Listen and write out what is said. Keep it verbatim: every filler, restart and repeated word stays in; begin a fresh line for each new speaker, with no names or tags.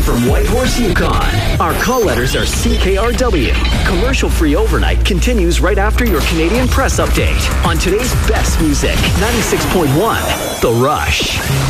from Whitehorse, Yukon. Our call letters are C K R W. Commercial-free overnight continues right after your Canadian Press update on today's best music, ninety-six point one The Rush.